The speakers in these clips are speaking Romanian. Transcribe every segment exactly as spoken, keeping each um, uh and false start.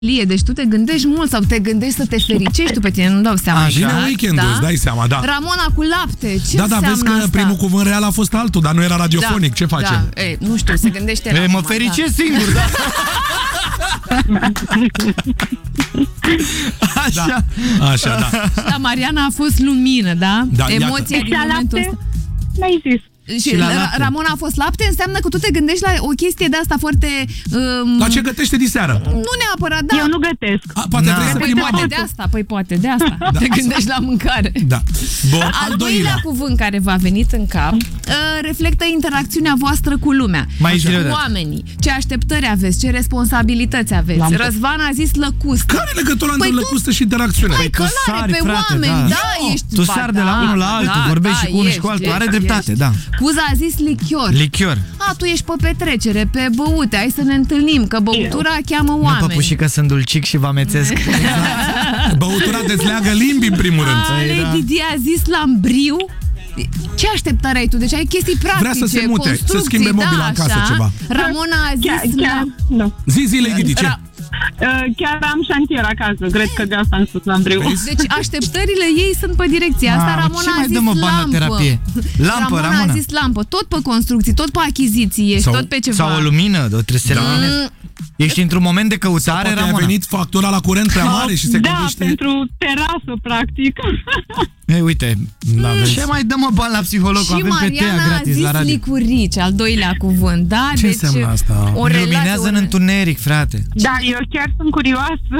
Deci tu te gândești mult sau te gândești să te fericești tu pe tine, nu dau seama. Vine exact, weekendul, da? îți dai seama, da. Ramona cu lapte, ce Da, da, înseamnă vezi că asta? primul cuvânt real a fost altul, dar nu era radiofonic, da, ce facem? Da. Ei, nu știu, se gândește Ei, Ramona, mă fericesc da. singur, da. Așa. Da. Așa, da. Da, Mariana a fost lumină, da? Da, Emoția iată. din momentul ăsta. N-ai zis. Și, Și la Ra- lapte. Ramona a fost lapte, înseamnă că tu te gândești la o chestie de asta foarte... Um, La ce gătește diseară? Nu neapărat, da. Eu nu gătesc. A, poate Na. vrei să Păi prima poate de asta, păi poate de asta. Te gândești la mâncare. Da. Bun, Al doilea cuvânt care v-a venit în cap uh, reflectă interacțiunea voastră cu lumea. Mai Cu greu de- oamenii. Ce așteptări aveți, ce responsabilități aveți. Răzvan a zis lăcustă. Care e legătura între Păi tu- lăcustă și interacțiune? Păi tu călare sari, pe frate, oameni, da. da, ești... Tu ba, sari de la da, unul la altul, da, vorbești da, și cu unul și ești, cu altul, ești, are dreptate, ești. da. Cuza a zis lichior. Lichior. A, tu ești pe petrecere, pe băute, hai să ne întâlnim, că băutura cheamă Nu, oameni. păpușică, sunt dulcic și vă amețesc. Băutura dezleagă limbi, în primul rând. A, Lady Di a zis lambriu. Ce așteptare ai tu? Deci ai chestii practice, Vrea să se mute, să construcții, schimbe mobila da, în casă, așa. ceva. Ramona a zis... Chiar, chiar, la- nu. Zi, zi, Lady Di, ce? Ra- Uh, chiar am șantier acasă, cred că de asta am spus la îmbriu. Deci așteptările ei sunt pe direcția asta. Mamă, Ramona ce mai a zis dă, mă, bani la lampă. terapie? Lampă, Ramona, Ramona. a zis lampă. Tot pe construcții, tot pe achiziții ești, Sau- tot pe ceva. Sau o lumină, o treseră. Mm, Ești într-un moment de căutare, Poate a Ramona. venit factura la curent prea mare și se Da, gândește... pentru terasă, practic. Ei, uite, Da, vezi? ce mai dă, mă, bani la psiholog? și Avem pe Tea Mariana a gratis zis la radio. licurici, al doilea cuvânt. Da? Ce deci, înseamnă asta? O relație, Luminează o... în întuneric, frate. Da, eu chiar sunt curioasă.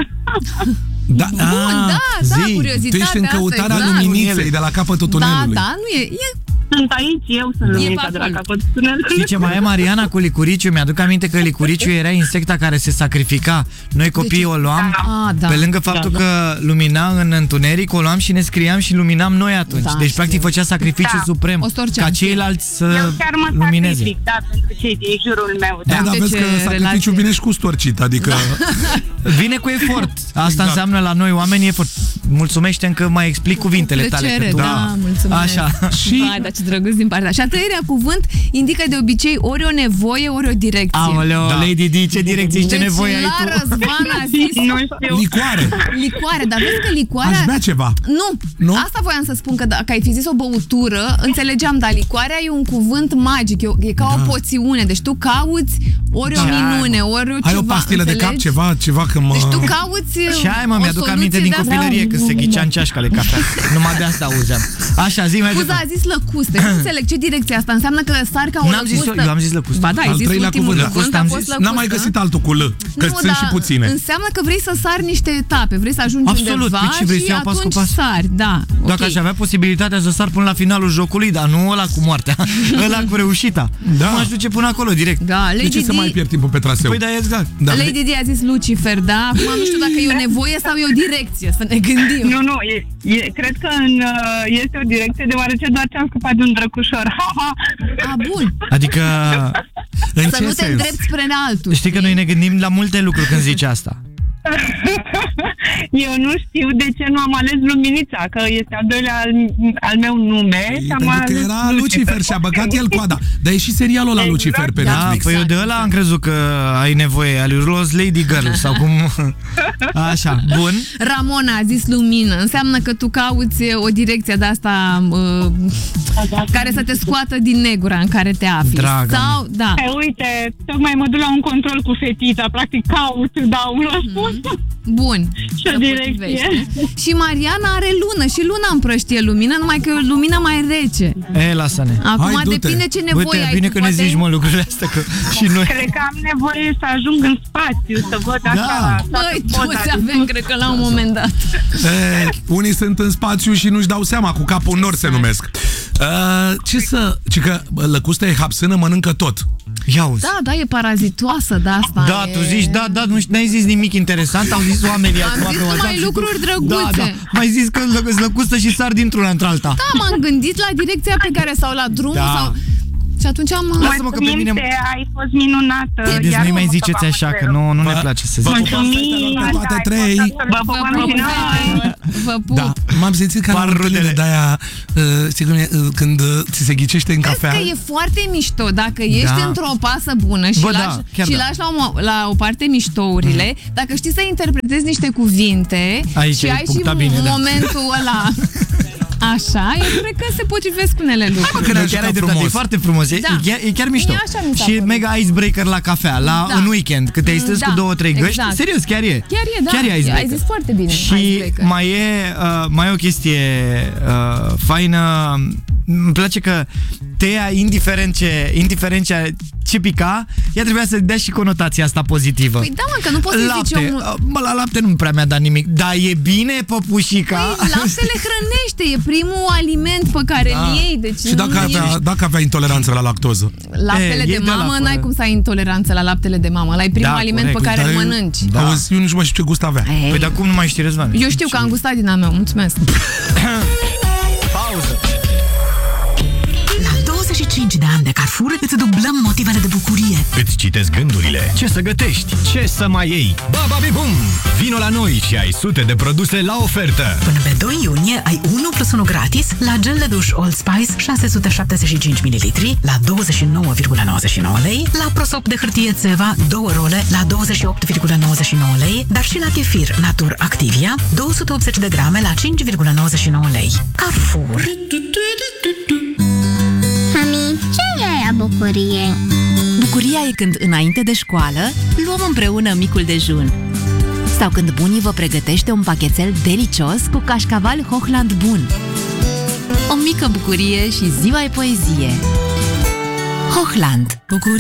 Da, Bun, a, da, da, zi. curiozitatea tu ești în asta, căutarea exact. luminiței de la capătul Da, tunelului. da, nu e, e Sunt aici, eu sunt luminița de la acolo. capătul tunelului. Știi ce mai e, Mariana, cu licuriciu? Mi-aduc aminte că licuriciu era insecta care se sacrifica. Noi copiii o luam, Ah, da. pe lângă faptul Da, că lumina în întuneric, o luam și ne scriam și luminam noi atunci. Da, deci, știu. practic, făcea sacrificiu Da. suprem O storceam, ca știu. ceilalți să Eu chiar mă lumineze. sacrific, da, pentru cei din jurul meu. Da, Da. dar De vezi ce că sacrificiul relație? vine și cu storcit, adică... Vine cu efort. Asta Exact. înseamnă la noi oameni efort. Mulțumește-mi că mai explic cuvintele tale. plăcere, Că tu... da, mulțumesc. Așa. Și... Hai, dar ce drăguț din partea. Și a treilea cuvânt indică de obicei ori o nevoie, ori o direcție. Aoleo, Da. Lady Di, ce direcție și ce Deci nevoie ai la tu? Răzvan a zis Nu știu. Licoare. licoare, dar vezi că licoarea... Aș bea ceva. Nu, Nu? asta voiam să spun, că dacă ai fi zis o băutură, înțelegeam, dar licoarea e un cuvânt magic, e, o- e ca Da. o poțiune, deci tu cauți ori o Da. minune, ori o ceva, Ai o pastilă de cap, înțelegi? ceva, ceva că mă... Deci tu cauți Și ai, mă, o mi-aduc soluție aminte din de asta. copilărie când se ghicea în ceașca de cafea. Numai de asta auzeam. Așa, zi mai Scuza, a departe. zis lăcuste. Nu înțeleg ce direcție asta. Înseamnă că sar ca o N-am zis lăcustă. eu, eu am zis lăcustă. Ba da, ai Al zis treilea ultimul cuvânt, cuvânt, lăcustă a am fost zis. lăcustă. N-am mai găsit altul cu L, că Nu, sunt și dar puține. înseamnă că vrei să sari niște etape, vrei să ajungi Absolut, undeva păi ce vrei și să iau pas cu atunci pas? sari, da. Dacă ok. aș avea posibilitatea să sar până la finalul jocului, dar nu ăla cu moartea, ăla cu reușita. Da. M-aș duce până acolo, direct. Da, De Lady ce să Di, mai pierd timpul pe traseu? Păi da, exact. Da. Lady Di a zis Lucifer, da? Acum nu știu dacă e o nevoie sau e o direcție, să ne gândim. Nu, nu, e, e, cred că în, uh, este o direcție, deoarece doar ce am scăpat de un drăcușor. Ha, ha. A, bun. Adică, În Să ce nu te sens? îndrepți spre altul. știi că noi ne gândim la multe lucruri când zici asta. Eu nu știu de ce nu am ales Luminița, că este al doilea al, al meu nume. Păi, și am pentru că ales era Lucifer și a băgat el coada. Dar e și serialul ăla Exact. Lucifer pe Da, Netflix. păi eu de ăla am crezut că ai nevoie, al lui Lost Lady Girl sau cum... Așa, bun. Ramona a zis lumină. Înseamnă că tu cauți o direcție de asta uh, care să te scoată din negura în care te afli. Draga Sau, da. E, uite, tocmai mă duc la un control cu fetița, practic caut, dau un răspuns. Bun. Și o Se direcție. potrivește. Și Mariana are lună și luna împrăștie lumină, numai că e o lumină mai rece. E, lasă-ne. Acum Hai, du-te. depinde ce nevoie Uite, ai. bine tu, că ne poate- zici, mă, lucrurile astea, că și noi... Cred că am nevoie să ajung în spațiu, să văd Da. așa. Băi, toată toți poza. avem, cred că la un moment dat. E, unii sunt în spațiu și nu-și dau seama, cu capul nor se numesc. Uh, ce să... Ce că lăcusta e hapsână, mănâncă tot. Ia uzi. Da, da, e parazitoasă de asta. Da, e... tu zici, da, da, nu n-ai zis nimic interesant, au zis oamenii Am acum zis pe WhatsApp numai și tu- lucruri drăguțe. Da, da, mai zis că îți lăcustă și sar dintr-una într-alta. Da, m-am gândit la direcția pe care sau la drumul Da. sau... Și atunci am... Lasă-mă că pe mine... Mulțumim, ai fost minunată. Deci iar nu-i mai eu ziceți vă așa, că întreb. nu, nu ne Vă- place să vă zici. pupați astea la Mulțumim. toate. toate trei. Vă pupăm și noi! Vă pup! Da, m-am simțit ca la întâlnire de-aia, uh, știi cum e, uh, când uh, ți se ghicește în Crezi cafea. că e foarte mișto dacă ești Da. într-o pasă bună și, Bă, da, lași, chiar și da. lași la o, la o parte miștourile, dacă știi să interpretezi niște cuvinte Aici și ai ai și punctat bine, da. momentul ăla așa, eu cred că se potrivesc unele lucruri. că ne-a Chiar jucat ai dreptate, frumos. e foarte frumos, e, Da. e, chiar, e chiar mișto. Mie așa mi s-a Și părut. mega icebreaker la cafea, la Da. în weekend, când te-ai strâns Da, cu două, trei găști. exact. Serios, chiar e. Chiar e, da. Chiar e icebreaker. Ai zis foarte bine, Și icebreaker. mai e, uh, mai e o chestie uh, faină. Îmi place că Tea, indiferent ce, indiferent ce, ce pica, ea trebuia să dea și conotația asta pozitivă. Păi da, mă, că nu poți să zici Lapte. omul... Uh, Bă, la lapte nu prea mi-a dat nimic. Dar e bine, păpușica. Păi, laptele hrănește, e primul aliment pe care Da. îl iei, deci Și dacă nu avea, e... dacă avea intoleranță la lactoză. Laptele E, de e de la mamă, fără. n-ai cum să ai intoleranță la laptele de mamă. Ăla e primul Da, aliment corect. pe care îl Dar- mănânci. Da. Auzi, eu nici nu mai știu ce gust avea. Ei, Păi dar cum nu mai știi, Răzvan? eu știu că am gustat din a meu, mulțumesc. Pauză. La douăzeci și cinci de ani de Carrefour îți dublăm motivele de bucurie. Îți citesc gândurile. Ce să gătești? Ce să mai iei? Baba Bibum! Vino la noi și ai sute de produse la ofertă. Până pe doi iunie ai unu plus unu gratis la gel de duș Old Spice șase sute șaptezeci și cinci mililitri la douăzeci și nouă virgulă nouăzeci și nouă lei, la prosop de hârtie Ceva două role la douăzeci și opt virgulă nouăzeci și nouă lei, dar și la chefir Natur Activia două sute optzeci de grame la cinci virgulă nouăzeci și nouă lei. Carrefour. Mami, ce e aia bucurie? Bucuria e când, înainte de școală, luăm împreună micul dejun. Sau când bunii vă pregătește un pachetel delicios cu cașcaval Hochland bun. O mică bucurie și ziua e poezie. Hochland. Bucurie.